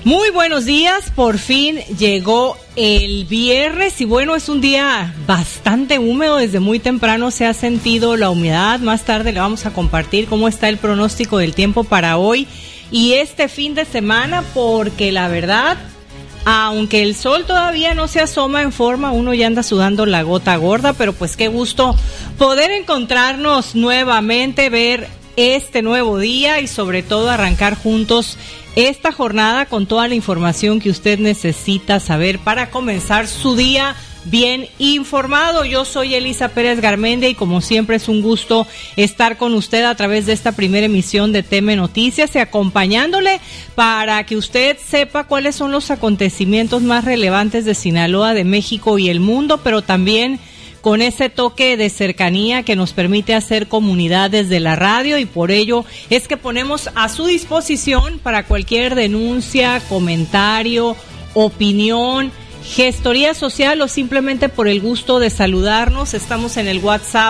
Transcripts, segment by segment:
Muy buenos días, por fin llegó el viernes y bueno, es un día bastante húmedo, desde muy temprano se ha sentido la humedad. Más tarde le vamos a compartir cómo está el pronóstico del tiempo para hoy y este fin de semana, porque la verdad, aunque el sol todavía no se asoma en forma, uno ya anda sudando la gota gorda, pero pues qué gusto poder encontrarnos nuevamente, ver este nuevo día y sobre todo arrancar juntos esta jornada con toda la información que usted necesita saber para comenzar su día bien informado. Yo soy Elisa Pérez Garmendia y como siempre es un gusto estar con usted a través de esta primera emisión de TM Noticias y acompañándole para que usted sepa cuáles son los acontecimientos más relevantes de Sinaloa, de México y el mundo, pero también con ese toque de cercanía que nos permite hacer comunidad desde la radio, y por ello es que ponemos a su disposición para cualquier denuncia, comentario, opinión, gestoría social o simplemente por el gusto de saludarnos. Estamos en el WhatsApp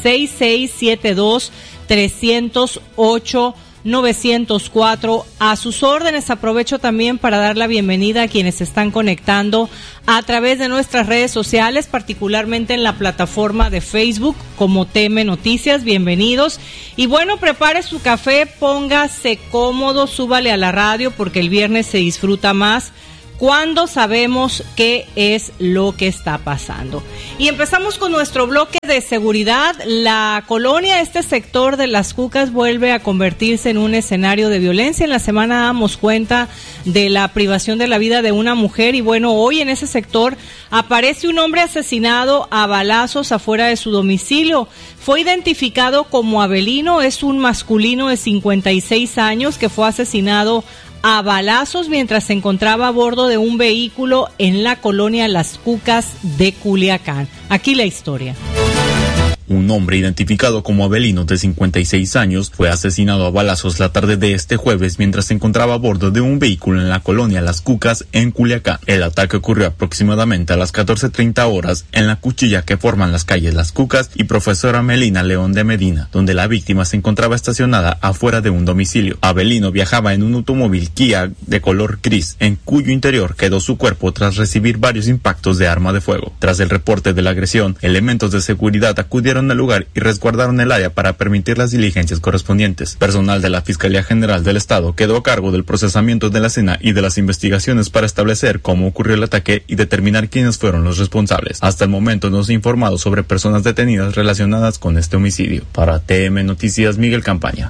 6672-308-904. A sus órdenes. Aprovecho también para dar la bienvenida a quienes se están conectando a través de nuestras redes sociales, particularmente en la plataforma de Facebook como TM Noticias. Bienvenidos. Y bueno, prepare su café, póngase cómodo, súbale a la radio porque el viernes se disfruta más cuando sabemos qué es lo que está pasando. Y empezamos con nuestro bloque de seguridad. La colonia, este sector de Las Cucas, vuelve a convertirse en un escenario de violencia. En la semana damos cuenta de la privación de la vida de una mujer y bueno, hoy en ese sector aparece un hombre asesinado a balazos afuera de su domicilio. Fue identificado como Abelino, es un masculino de 56 años que fue asesinado a balazos mientras se encontraba a bordo de un vehículo en la colonia Las Cucas de Culiacán. Aquí la historia. Un hombre identificado como Abelino, de 56 años, fue asesinado a balazos la tarde de este jueves mientras se encontraba a bordo de un vehículo en la colonia Las Cucas, en Culiacán. El ataque ocurrió aproximadamente a las 14:30 horas en la cuchilla que forman las calles Las Cucas y Profesora Melina León de Medina, donde la víctima se encontraba estacionada afuera de un domicilio. Abelino viajaba en un automóvil Kia de color gris, en cuyo interior quedó su cuerpo tras recibir varios impactos de arma de fuego. Tras el reporte de la agresión, elementos de seguridad acudieron al lugar y resguardaron el área para permitir las diligencias correspondientes. Personal de la Fiscalía General del Estado quedó a cargo del procesamiento de la escena y de las investigaciones para establecer cómo ocurrió el ataque y determinar quiénes fueron los responsables. Hasta el momento no se ha informado sobre personas detenidas relacionadas con este homicidio. Para TM Noticias, Miguel Campaña.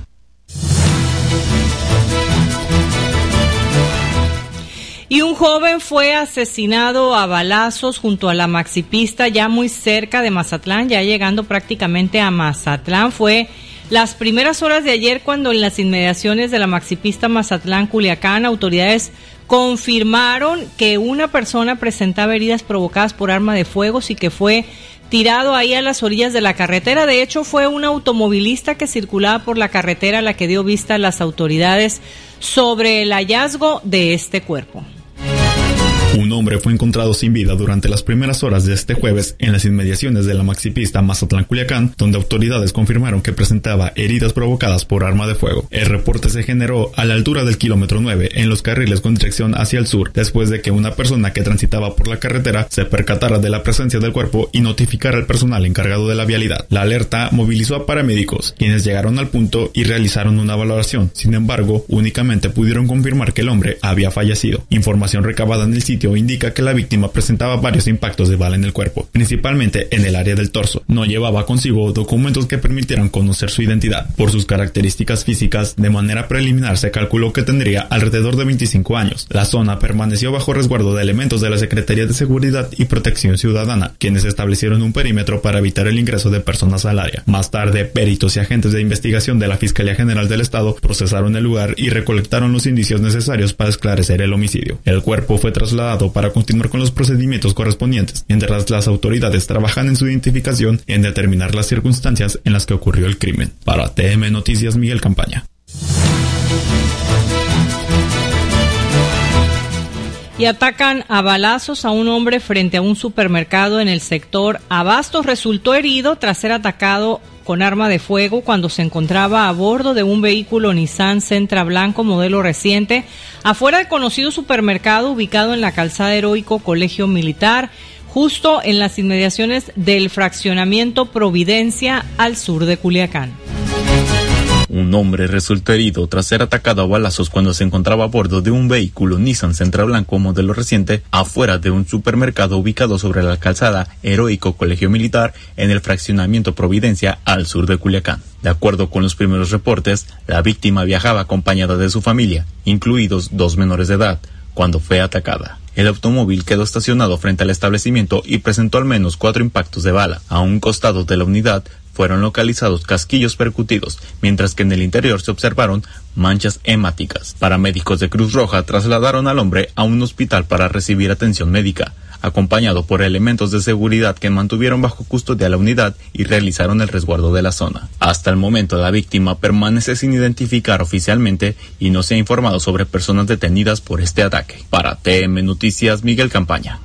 Y un joven fue asesinado a balazos junto a la maxipista, ya muy cerca de Mazatlán, ya llegando prácticamente a Mazatlán. Fue las primeras horas de ayer cuando en las inmediaciones de la maxipista Mazatlán-Culiacán, autoridades confirmaron que una persona presentaba heridas provocadas por arma de fuego y que fue tirado ahí a las orillas de la carretera. De hecho, fue un automovilista que circulaba por la carretera la que dio vista a las autoridades sobre el hallazgo de este cuerpo. Un hombre fue encontrado sin vida durante las primeras horas de este jueves en las inmediaciones de la maxipista Mazatlán-Culiacán, donde autoridades confirmaron que presentaba heridas provocadas por arma de fuego. El reporte se generó a la altura del kilómetro 9 en los carriles con dirección hacia el sur, después de que una persona que transitaba por la carretera se percatara de la presencia del cuerpo y notificara al personal encargado de la vialidad. La alerta movilizó a paramédicos, quienes llegaron al punto y realizaron una valoración. Sin embargo, únicamente pudieron confirmar que el hombre había fallecido. Información recabada en el sitio indica que la víctima presentaba varios impactos de bala en el cuerpo, principalmente en el área del torso. No llevaba consigo documentos que permitieran conocer su identidad. Por sus características físicas, de manera preliminar se calculó que tendría alrededor de 25 años. La zona permaneció bajo resguardo de elementos de la Secretaría de Seguridad y Protección Ciudadana, quienes establecieron un perímetro para evitar el ingreso de personas al área. Más tarde, peritos y agentes de investigación de la Fiscalía General del Estado procesaron el lugar y recolectaron los indicios necesarios para esclarecer el homicidio. El cuerpo fue trasladado para continuar con los procedimientos correspondientes, mientras las autoridades trabajan en su identificación y en determinar las circunstancias en las que ocurrió el crimen. Para TM Noticias, Miguel Campaña. Y atacan a balazos a un hombre frente a un supermercado en el sector Abastos. Resultó herido tras ser atacado con arma de fuego cuando se encontraba a bordo de un vehículo Nissan Sentra blanco modelo reciente afuera del conocido supermercado ubicado en la calzada Heroico Colegio Militar, justo en las inmediaciones del fraccionamiento Providencia al sur de Culiacán. Un hombre resultó herido tras ser atacado a balazos cuando se encontraba a bordo de un vehículo Nissan Sentra blanco modelo reciente afuera de un supermercado ubicado sobre la calzada Heroico Colegio Militar en el fraccionamiento Providencia al sur de Culiacán. De acuerdo con los primeros reportes, la víctima viajaba acompañada de su familia, incluidos 2 menores de edad, cuando fue atacada. El automóvil quedó estacionado frente al establecimiento y presentó al menos 4 impactos de bala. A un costado de la unidad fueron localizados casquillos percutidos, mientras que en el interior se observaron manchas hemáticas. Paramédicos de Cruz Roja trasladaron al hombre a un hospital para recibir atención médica, acompañado por elementos de seguridad que mantuvieron bajo custodia la unidad y realizaron el resguardo de la zona. Hasta el momento la víctima permanece sin identificar oficialmente y no se ha informado sobre personas detenidas por este ataque. Para TM Noticias, Miguel Campaña.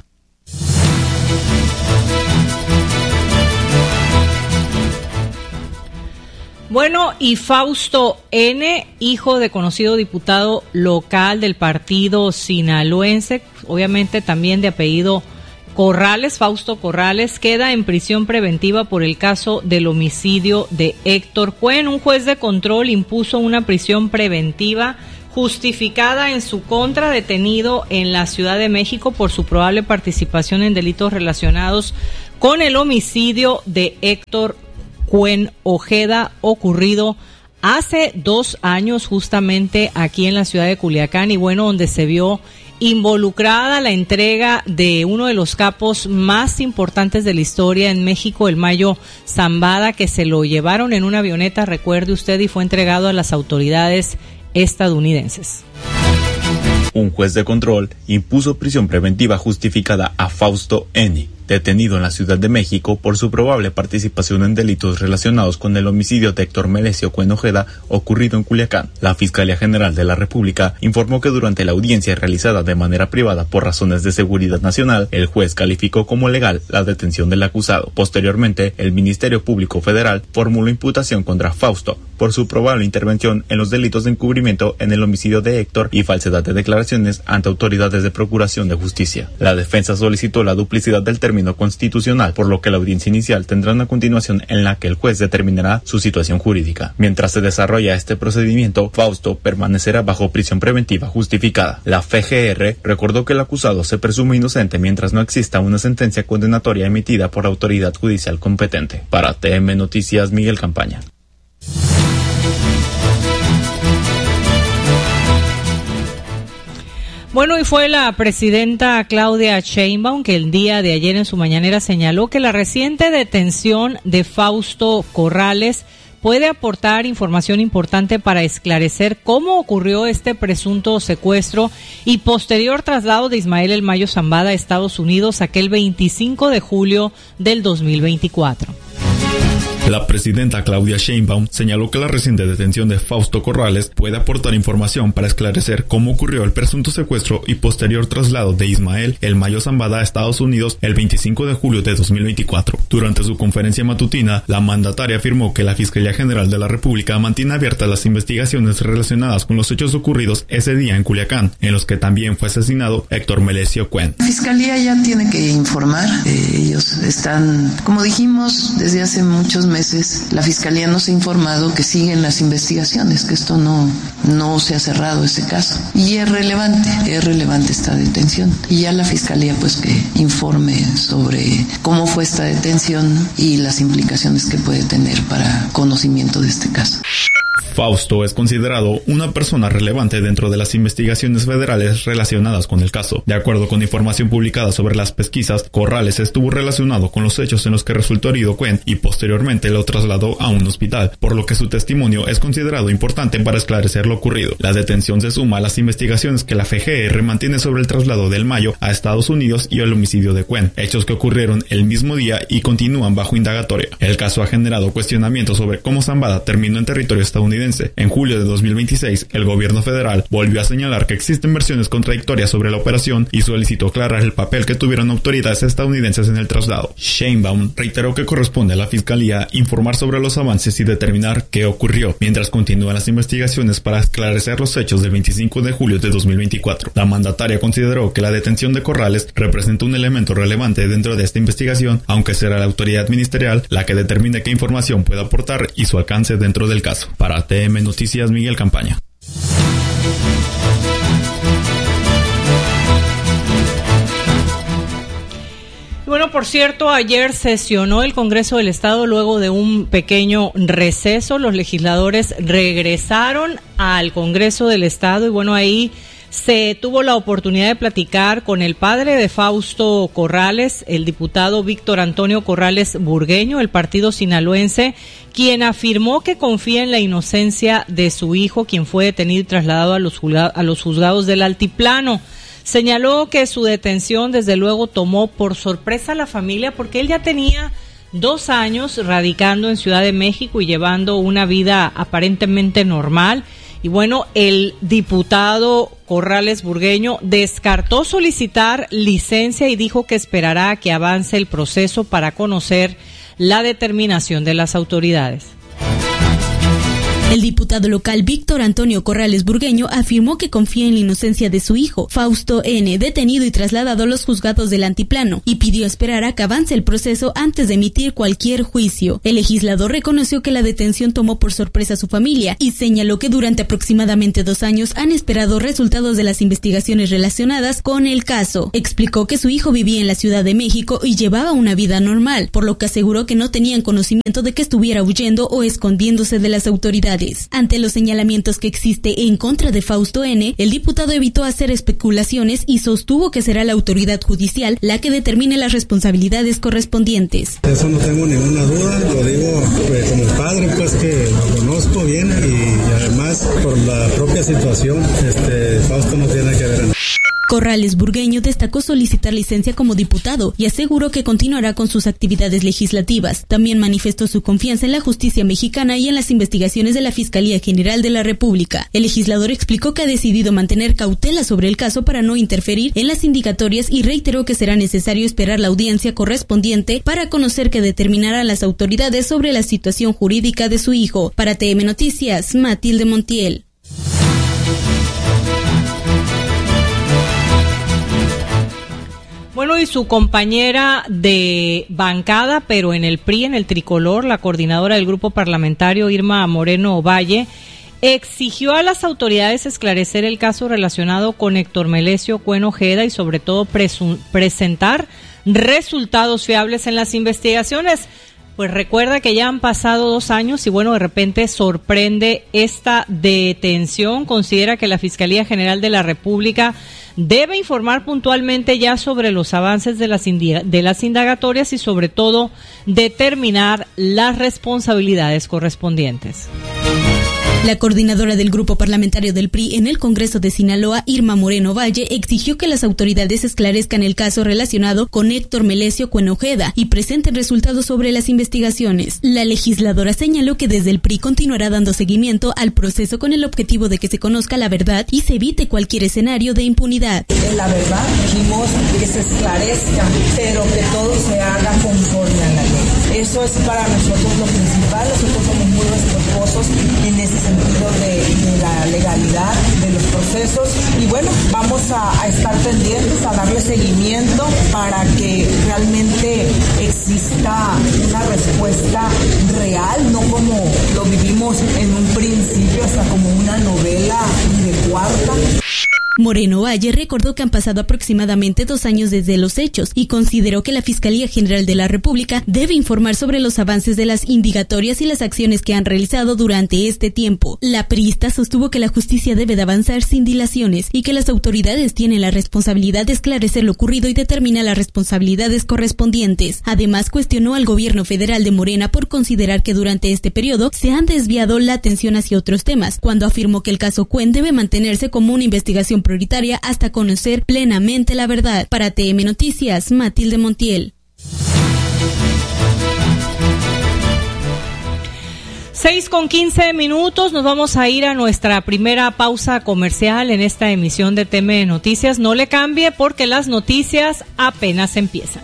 Bueno, y Fausto N., hijo de conocido diputado local del partido sinaloense, obviamente también de apellido Corrales, Fausto Corrales, queda en prisión preventiva por el caso del homicidio de Héctor Cuen. Un juez de control impuso una prisión preventiva justificada en su contra, detenido en la Ciudad de México por su probable participación en delitos relacionados con el homicidio de Héctor Cuen Ojeda, ocurrido hace 2 años justamente aquí en la ciudad de Culiacán, y bueno, donde se vio involucrada la entrega de uno de los capos más importantes de la historia en México, el Mayo Zambada, que se lo llevaron en una avioneta, recuerde usted, y fue entregado a las autoridades estadounidenses. Un juez de control impuso prisión preventiva justificada a Fausto N., detenido en la Ciudad de México por su probable participación en delitos relacionados con el homicidio de Héctor Melesio Cuen Ojeda ocurrido en Culiacán. La Fiscalía General de la República informó que durante la audiencia realizada de manera privada por razones de seguridad nacional, el juez calificó como legal la detención del acusado. Posteriormente, el Ministerio Público Federal formuló imputación contra Fausto por su probable intervención en los delitos de encubrimiento en el homicidio de Héctor y falsedad de declaraciones ante autoridades de procuración de justicia. La defensa solicitó la duplicidad del término constitucional, por lo que la audiencia inicial tendrá una continuación en la que el juez determinará su situación jurídica. Mientras se desarrolla este procedimiento, Fausto permanecerá bajo prisión preventiva justificada. La FGR recordó que el acusado se presume inocente mientras no exista una sentencia condenatoria emitida por autoridad judicial competente. Para TM Noticias, Miguel Campaña. Bueno, y fue la presidenta Claudia Sheinbaum que el día de ayer en su mañanera señaló que la reciente detención de Fausto Corrales puede aportar información importante para esclarecer cómo ocurrió este presunto secuestro y posterior traslado de Ismael El Mayo Zambada a Estados Unidos aquel 25 de julio del 2024. La presidenta Claudia Sheinbaum señaló que la reciente detención de Fausto Corrales puede aportar información para esclarecer cómo ocurrió el presunto secuestro y posterior traslado de Ismael El Mayo Zambada a Estados Unidos el 25 de julio de 2024. Durante su conferencia matutina, la mandataria afirmó que la Fiscalía General de la República mantiene abiertas las investigaciones relacionadas con los hechos ocurridos ese día en Culiacán, en los que también fue asesinado Héctor Melesio Cuen. La Fiscalía ya tiene que informar. Ellos están, como dijimos, desde hace muchos meses, la Fiscalía nos ha informado que siguen las investigaciones, que esto no se ha cerrado ese caso. Y es relevante esta detención. Y ya la Fiscalía pues que informe sobre cómo fue esta detención y las implicaciones que puede tener para conocimiento de este caso. Fausto es considerado una persona relevante dentro de las investigaciones federales relacionadas con el caso. De acuerdo con información publicada sobre las pesquisas, Corrales estuvo relacionado con los hechos en los que resultó herido Cuen y posteriormente lo trasladó a un hospital, por lo que su testimonio es considerado importante para esclarecer lo ocurrido. La detención se suma a las investigaciones que la FGR mantiene sobre el traslado del Mayo a Estados Unidos y el homicidio de Cuen, hechos que ocurrieron el mismo día y continúan bajo indagatoria. El caso ha generado cuestionamientos sobre cómo Zambada terminó en territorio estadounidense sinaloense. En julio de 2026, el gobierno federal volvió a señalar que existen versiones contradictorias sobre la operación y solicitó aclarar el papel que tuvieron autoridades estadounidenses en el traslado. Sheinbaum reiteró que corresponde a la Fiscalía informar sobre los avances y determinar qué ocurrió, mientras continúan las investigaciones para esclarecer los hechos del 25 de julio de 2024. La mandataria consideró que la detención de Corrales representa un elemento relevante dentro de esta investigación, aunque será la autoridad ministerial la que determine qué información puede aportar y su alcance dentro del caso. Para TM Noticias, Miguel Campaña. Bueno, por cierto, ayer sesionó el Congreso del Estado luego de un pequeño receso. Los legisladores regresaron al Congreso del Estado y bueno, ahí se tuvo la oportunidad de platicar con el padre de Fausto Corrales, el diputado Víctor Antonio Corrales Burgueño, del partido sinaloense, quien afirmó que confía en la inocencia de su hijo, quien fue detenido y trasladado a los juzgados del Altiplano. Señaló que su detención desde luego tomó por sorpresa a la familia porque él ya tenía 2 años radicando en Ciudad de México y llevando una vida aparentemente normal. Y bueno, el diputado Corrales Burgueño descartó solicitar licencia y dijo que esperará a que avance el proceso para conocer la determinación de las autoridades. El diputado local Víctor Antonio Corrales Burgueño afirmó que confía en la inocencia de su hijo, Fausto N., detenido y trasladado a los juzgados del Altiplano, y pidió esperar a que avance el proceso antes de emitir cualquier juicio. El legislador reconoció que la detención tomó por sorpresa a su familia y señaló que durante aproximadamente 2 años han esperado resultados de las investigaciones relacionadas con el caso. Explicó que su hijo vivía en la Ciudad de México y llevaba una vida normal, por lo que aseguró que no tenían conocimiento de que estuviera huyendo o escondiéndose de las autoridades. Ante los señalamientos que existe en contra de Fausto N., el diputado evitó hacer especulaciones y sostuvo que será la autoridad judicial la que determine las responsabilidades correspondientes. Eso no tengo ninguna duda, lo digo como padre, pues que lo conozco bien y además por la propia situación, Fausto no tiene que ver en... Corrales Burgueño destacó solicitar licencia como diputado y aseguró que continuará con sus actividades legislativas. También manifestó su confianza en la justicia mexicana y en las investigaciones de la Fiscalía General de la República. El legislador explicó que ha decidido mantener cautela sobre el caso para no interferir en las indagatorias y reiteró que será necesario esperar la audiencia correspondiente para conocer qué determinarán las autoridades sobre la situación jurídica de su hijo. Para TM Noticias, Matilde Montiel. Bueno, y su compañera de bancada, pero en el PRI, en el tricolor, la coordinadora del grupo parlamentario, Irma Moreno Valle, exigió a las autoridades esclarecer el caso relacionado con Héctor Melesio Cuen Ojeda y sobre todo presentar resultados fiables en las investigaciones. Pues recuerda que ya han pasado 2 años y bueno, de repente sorprende esta detención. Considera que la Fiscalía General de la República debe informar puntualmente ya sobre los avances de las indagatorias y sobre todo determinar las responsabilidades correspondientes. La coordinadora del grupo parlamentario del PRI en el Congreso de Sinaloa, Irma Moreno Valle, exigió que las autoridades esclarezcan el caso relacionado con Héctor Melesio Cuen Ojeda y presenten resultados sobre las investigaciones. La legisladora señaló que desde el PRI continuará dando seguimiento al proceso con el objetivo de que se conozca la verdad y se evite cualquier escenario de impunidad. La verdad, dijimos que se esclarezca, pero que todo se haga conforme a la ley. Eso es para nosotros lo principal. Nosotros somos muy respetuosos en ese sentido de la legalidad de los procesos y bueno, vamos a estar pendientes, a darle seguimiento para que realmente exista una respuesta real, no como lo vivimos en un principio, hasta como una novela de cuarta. Moreno Valle recordó que han pasado aproximadamente 2 años desde los hechos y consideró que la Fiscalía General de la República debe informar sobre los avances de las indagatorias y las acciones que han realizado durante este tiempo. La priista sostuvo que la justicia debe de avanzar sin dilaciones y que las autoridades tienen la responsabilidad de esclarecer lo ocurrido y determinar las responsabilidades correspondientes. Además, cuestionó al gobierno federal de Morena por considerar que durante este periodo se han desviado la atención hacia otros temas, cuando afirmó que el caso Cuen debe mantenerse como una investigación prioritaria hasta conocer plenamente la verdad. Para TM Noticias, Matilde Montiel. 6:15, nos vamos a ir a nuestra primera pausa comercial en esta emisión de TM Noticias. No le cambie porque las noticias apenas empiezan.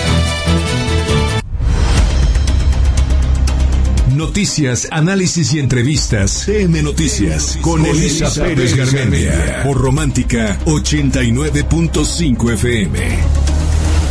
Noticias, análisis y entrevistas. TM Noticias con Elisa Pérez Garmendia por Romántica 89.5 FM.